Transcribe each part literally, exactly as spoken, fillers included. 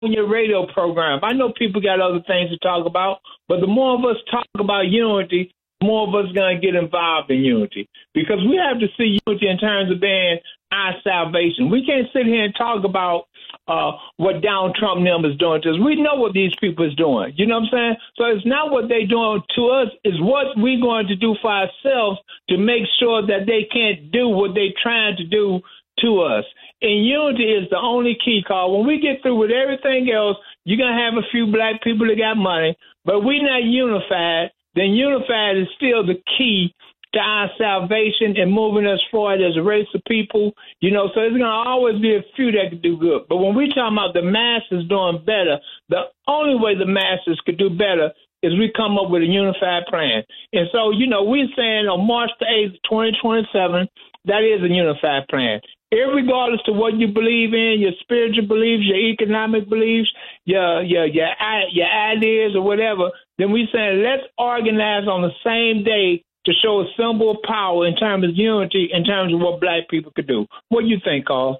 on your radio program. I know people got other things to talk about, but the more of us talk about unity, the more of us going to get involved in unity, because we have to see unity in terms of being our salvation. We can't sit here and talk about uh, what Donald Trump and them is doing to us. We know what these people is doing. You know what I'm saying? So it's not what they're doing to us. It's what we're going to do for ourselves to make sure that they can't do what they're trying to do to us. And unity is the only key, Carl. When we get through with everything else, you're going to have a few black people that got money, but we're not unified. Then unified is still the key to our salvation and moving us forward as a race of people. You know, so there's going to always be a few that can do good. But when we talk about the masses doing better, the only way the masses could do better is we come up with a unified plan. And so, you know, we're saying on March the eighth, twenty twenty-seven, that is a unified plan. Irregardless to what you believe in, your spiritual beliefs, your economic beliefs, your your your your ideas or whatever, then we saying let's organize on the same day to show a symbol of power in terms of unity, in terms of what black people could do. What do you think, Carl?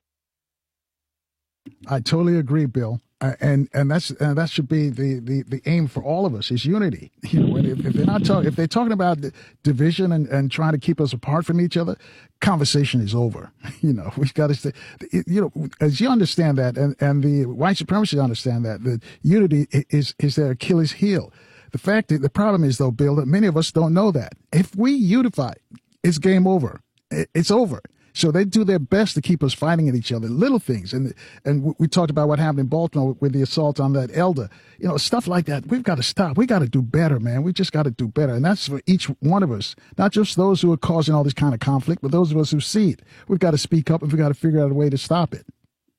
I totally agree, Bill. Uh, and and that's uh, that should be the, the, the aim for all of us is unity. You know, if, if they're not talking, if they're talking about division and, and trying to keep us apart from each other, conversation is over. You know, we've got to stay. You know, as you understand that, and, and the white supremacists understand that, that unity is is their Achilles heel. The fact that the problem is, though, Bill, that many of us don't know that. If we unify, it's game over. It's over. So they do their best to keep us fighting at each other, little things. And and we talked about what happened in Baltimore with the assault on that elder. You know, stuff like that. We've got to stop. We got to do better, man. We just got to do better. And that's for each one of us, not just those who are causing all this kind of conflict, but those of us who see it. We've got to speak up and we've got to figure out a way to stop it.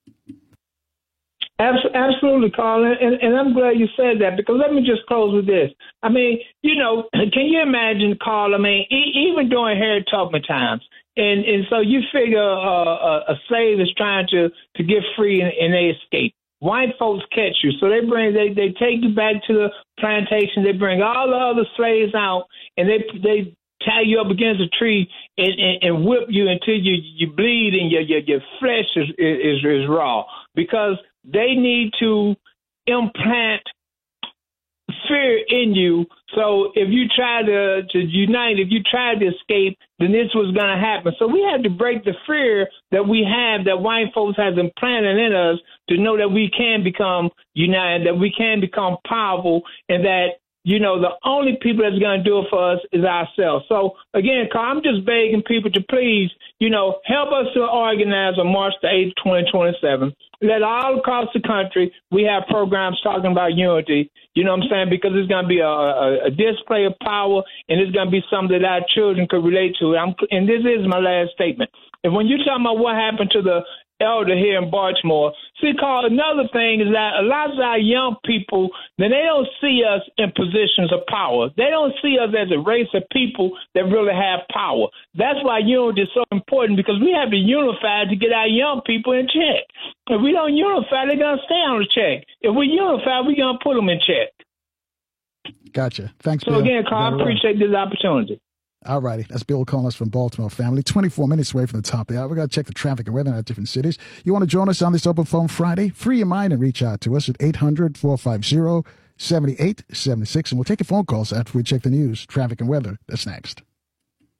Absolutely, Carl, and, and I'm glad you said that, because let me just close with this. I mean, you know, can you imagine, Carl? I mean, e- even during Harriet Tubman times, and, and so you figure uh, a, a slave is trying to, to get free and, and they escape. White folks catch you, so they bring they, they take you back to the plantation. They bring all the other slaves out, and they they tie you up against a tree and, and, and whip you until you you bleed and your your, your flesh is, is is raw, because they need to implant fear in you. So if you try to, to unite, if you try to escape, then this was going to happen. So we had to break the fear that we have, that white folks have implanted in us, to know that we can become united, that we can become powerful, and that, you know, the only people that's going to do it for us is ourselves. So, again, Carl, I'm just begging people to please, you know, help us to organize on March the eighth, twenty twenty-seven. Let all across the country, we have programs talking about unity, you know what I'm saying, because it's going to be a, a, a display of power, and it's going to be something that our children could relate to. I'm, and this is my last statement. And when you're talking about what happened to the elder here in Baltimore, see, Carl, another thing is that a lot of our young people, then they don't see us in positions of power. They don't see us as a race of people that really have power. That's why unity is so important, because we have to unify to get our young people in check. If we don't unify, they're going to stay on the check. If we unify, we're going to put them in check. Gotcha. Thanks, So, Bill. again, Carl, I appreciate this opportunity. All righty. That's Bill calling us from Baltimore, family. twenty-four minutes away from the top of the hour. We're going to check the traffic and weather in our different cities. You want to join us on this Open Phone Friday? Free your mind and reach out to us at eight hundred, four five zero, seven eight seven six. And we'll take your phone calls after we check the news, traffic, and weather. That's next.